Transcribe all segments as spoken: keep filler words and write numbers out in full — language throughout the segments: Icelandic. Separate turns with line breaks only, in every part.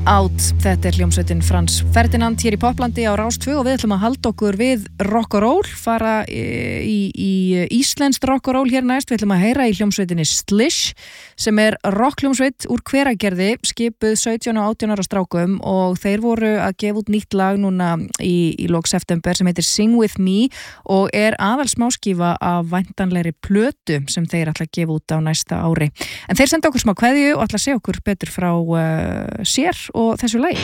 Out, þetta er hljómsveitin Frans Ferdinand hér í Poplandi á Rás tvö og við ætlum að halda okkur við rock og roll, fara í, í íslenskt rock og roll hér næst. Við ætlum að heyra í hljómsveitinni Slish sem er rockhljómsveit úr Hveragerði, skipuð sautján og átján ára strákum og þeir voru að gefa út nýtt lag núna í, í lok september sem heitir Sing With Me og er aðal smáskífa af væntanlegri plötu sem þeir ætla að gefa út á næsta ári. En þeir senda okkur smá kveðju og ætla að segja okkur betur frá uh, sér og þessu lagi.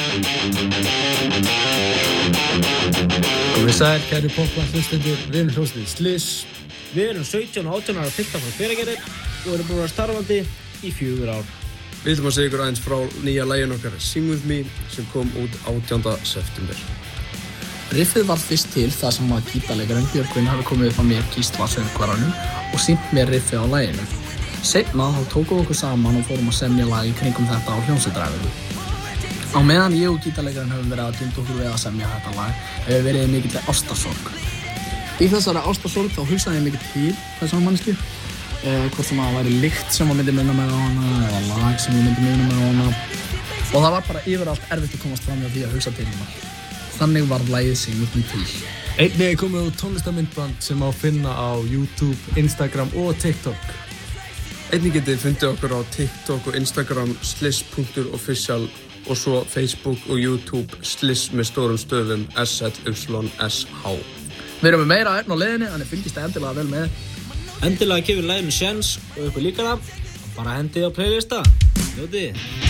Komið sæl, kæru Popland hlustendur, við erum hljómsveitin Slish.
Við erum sautján og átján ára piltar frá Hveragerði og erum búin að vera starfandi í fjögur ár.
Við ætlum að segja ykkur aðeins frá nýja laginu okkar Sing With Me sem kom út átjánda september.
Riffið var fyrst til það sem að gítarleikarinn Björgvin hafi komið upp á mér Gísla söngvaranum og sýnt mér riffið á laginu. Seinna þá tókum við okkur saman og fórum að semja lag í kringum þetta á hljómsveitaræfingu. Á meðan ég og gítarleikarinn höfum verið að dunda okkur við að semja þetta lag hefur verið mikilli ástarsorg. Í þessari ástarsorg þá hugsaði ég mikið til þessar manneskju, eh, hvort sem að væri lykt sem að myndi minna mig á hana eða lag sem að myndi minna mig á hana og það var bara yfirallt erfitt að komast fram hjá því að hugsa til hennar. Þannig varð lagið Sing With Me til.
Einnig er komið út tónlistarmyndband sem á finna á YouTube, Instagram og TikTok.
Einnig getið fundið okkur á TikTok og Instagram slish punktur official og svo Facebook og YouTube Slish með stórum stöfum S L Y S H.
Við erum með meira efni á leiðinni, þannig fylgist það endilega vel með.
Endilega gefur laginu séns og ykkur líkar það, bara hendið á playlista. Njótið.